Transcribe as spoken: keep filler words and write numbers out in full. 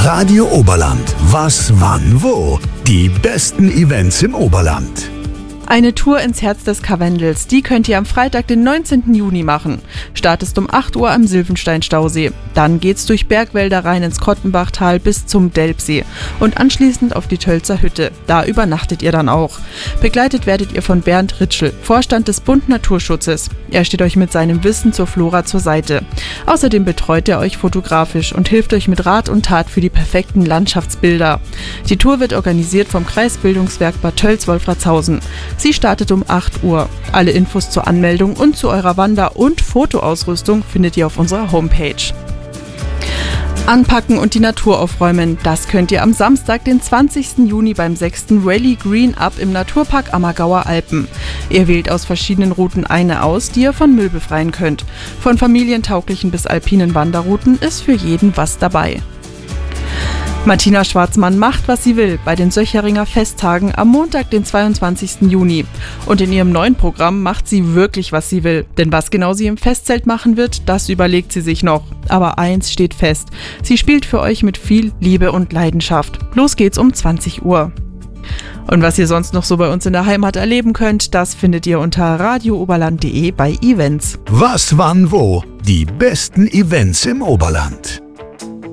Radio Oberland. Was, wann, wo? Die besten Events im Oberland. Eine Tour ins Herz des Karwendels, die könnt ihr am Freitag, den neunzehnten Juni machen. Start ist um acht Uhr am Silvenstein-Stausee. Dann geht's durch Bergwälder rein ins Kottenbachtal bis zum Delbsee und anschließend auf die Tölzer Hütte. Da übernachtet ihr dann auch. Begleitet werdet ihr von Bernd Ritschl, Vorstand des Bund Naturschutzes. Er steht euch mit seinem Wissen zur Flora zur Seite. Außerdem betreut er euch fotografisch und hilft euch mit Rat und Tat für die perfekten Landschaftsbilder. Die Tour wird organisiert vom Kreisbildungswerk Bad Tölz-Wolfratshausen. Sie startet um acht Uhr. Alle Infos zur Anmeldung und zu eurer Wander- und Fotoausrüstung findet ihr auf unserer Homepage. Anpacken und die Natur aufräumen, das könnt ihr am Samstag, den zwanzigsten Juni beim sechsten Rally Green Up im Naturpark Ammergauer Alpen. Ihr wählt aus verschiedenen Routen eine aus, die ihr von Müll befreien könnt. Von familientauglichen bis alpinen Wanderrouten ist für jeden was dabei. Martina Schwarzmann macht, was sie will, bei den Söcheringer Festtagen am Montag, den zweiundzwanzigsten Juni. Und in ihrem neuen Programm macht sie wirklich, was sie will. Denn was genau sie im Festzelt machen wird, das überlegt sie sich noch. Aber eins steht fest: Sie spielt für euch mit viel Liebe und Leidenschaft. Los geht's um zwanzig Uhr. Und was ihr sonst noch so bei uns in der Heimat erleben könnt, das findet ihr unter radio oberland punkt de bei Events. Was, wann, wo? Die besten Events im Oberland.